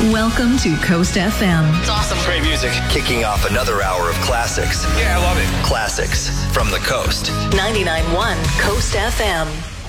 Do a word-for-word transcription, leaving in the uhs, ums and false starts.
Welcome to Coast F M. It's awesome. Great music. Kicking off another hour of classics. Yeah, I love it. Classics from the coast. ninety-nine point one Coast F M.